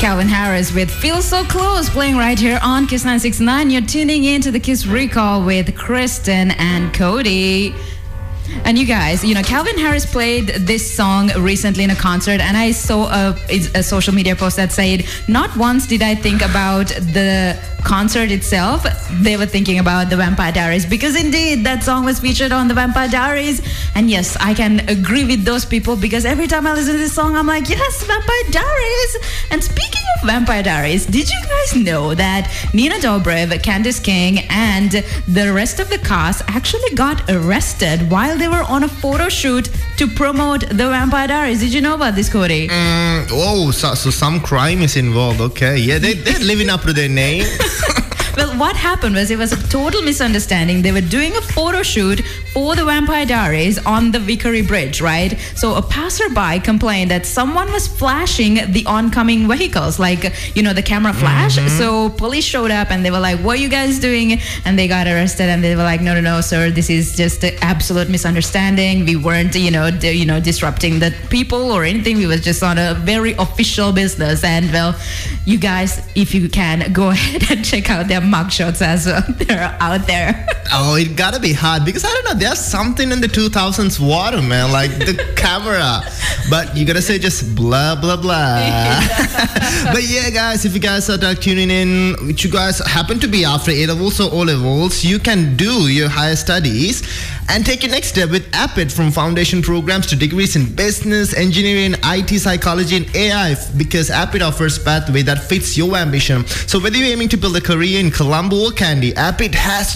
Calvin Harris with Feel So Close playing right here on Kiss 969. You're tuning in to the Kiss Recall with Kristen and Cody. And you guys, Calvin Harris played this song recently in a concert, and I saw a social media post that said, not once did I think about the concert itself. They were thinking about the Vampire Diaries, because indeed that song was featured on the Vampire Diaries. And yes, I can agree with those people, because every time I listen to this song, I'm like, yes, Vampire Diaries. And speaking of Vampire Diaries, did you guys know that Nina Dobrev, Candice King, and the rest of the cast actually got arrested while they were on a photo shoot to promote the Vampire Diaries? Did you know about this, Cody? So some crime is involved. Okay, yeah, they're living up to their name. Well, what happened was it was a total misunderstanding. They were doing a photo shoot for the Vampire Diaries on the Vickery Bridge, right? So a passerby complained that someone was flashing the oncoming vehicles, like, the camera flash. Mm-hmm. So police showed up and they were like, what are you guys doing? And they got arrested, and they were like, no, sir, this is just an absolute misunderstanding. We weren't, disrupting the people or anything. We was just on a very official business. And well, you guys, if you can, go ahead and check out their mugshots as well. They're out there. Oh, it gotta be hard, because I don't know, there's something in the 2000s water, man, like the camera. But you gotta say just blah, blah, blah. But yeah, guys, if you guys are tuning in, which you guys happen to be after A-levels or O-levels, you can do your higher studies and take your next step with Appit, from foundation programs to degrees in business, engineering, IT, psychology, and AI, because Appit offers a pathway that fits your ambition. So whether you're aiming to build a career in Colombo or Kandy, Appit has